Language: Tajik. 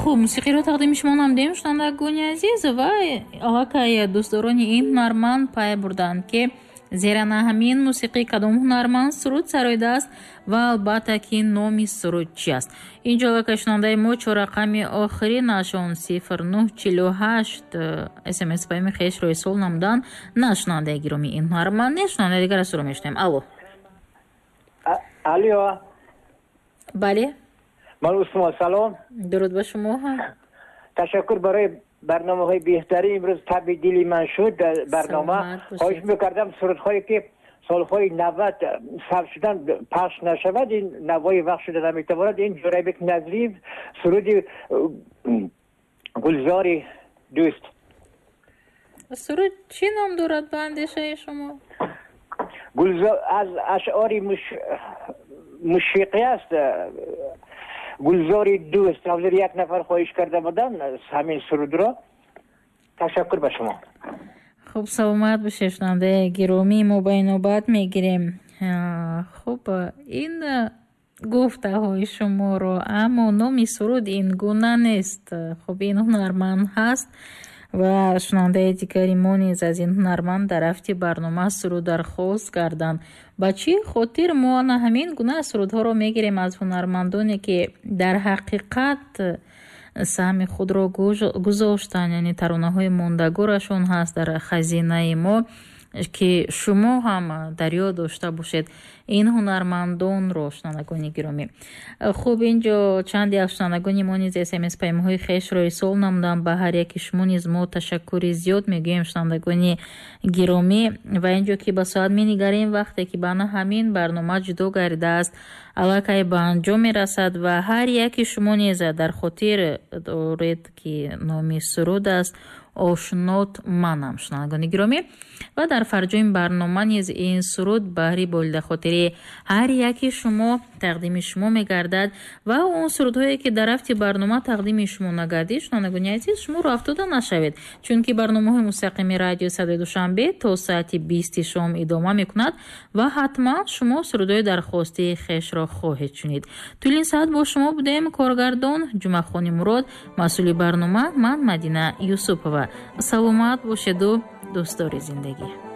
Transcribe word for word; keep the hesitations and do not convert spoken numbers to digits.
خب موسیقی رو تقدیم شما نمودیم شنوندگان عزیز و аллакай дӯстдорони ин ҳунарманд пай бурданд ки зера на ҳамин мусиқӣ кадом ҳунарманд суруд сароидааст ва албатта ки номи суруд чи аст. инҷо аллакай шунавандаи мо чорақами охирӣ нашон сифр нӯҳ чилу ҳашт смс паями хешро ирсол намудан. на шунавандаи гироми ин ҳунарманд не шунавандаи дигар асуро мешунавем. алло алло бале ман усмон салом. дуруд ба шумо. ташаккур барои барномаҳои беҳтарин. имрӯз таби дили ман шуд барнома. хоҳиш мекардам сурудҳое ки солҳои навад сарф шудан пахш нашавад, ин навои вақт шуда наметавонад. ин ҷурайбек назрив суруди гулзори дӯст. суруд чӣ ном дорад ба андешаи шумо? гулзор аз ашъори мушиқӣ аст. гулзори дӯст. ҳозир як нафар хоҳиш карда буданд ҳамин сурудро. ташаккур ба шумо. хуб саломат бошед шунавандаи гиромӣ, мо ба инобат мегирем. хуб ин гуфтаҳои шуморо, аммо номи суруд ин гуна нест. хуб ин ҳунарманд ҳаст ва шунавандаи дигари мо низ аз ин ҳунарманд дар рафти барнома суруд дархост карданд. ба чӣ хотир мо ана ҳамин гуна сурудҳоро мегирем аз ҳунармандоне ки дар ҳақиқат саҳми худро гузоштанд, яъне таронаҳои мондагорашон ҳаст дар хазинаи мо ки шумо ҳам дар ёд дошта бошед ин ҳунармандонро. шунавандагони гиромӣ, хуб инҷо чанде аз шунавандагони мо низ смс паймоҳои хешро ирсол намуданд. ба ҳар яки шумо низ мо ташаккури зиёд мегӯем шунавандагони гиромӣ. ва инҷо ки ба соат менигарем вақте ки бана ҳамин барнома ҷудо гардидааст аллакай ба анҷом мерасад ва ҳар яки шумо низ дар хотир доред ки номи суруд аст ошнот манам. шунавандагони гиромӣ, ва дар фарҷои барнома низ ин суруд баҳри болидахотири ҳар яки шумо тақдими шумо мегардад ва он сурудҳое ки дар рафти барнома тақдими шумо нагардид, шунавандагони азиз, шуморо афтода нашавед, чунки барномаҳои мустақими радиои садои душанбе то соати бисти шом идома мекунад ва ҳатман шумо сурудҳои дархостии хешро хоҳед шунид. тӯли саат бо шумо будем коргардон ҷумъахони мурод, масъули барнома ман Мадина Юсупова. саломат бошеду дӯстдори зиндагӣ.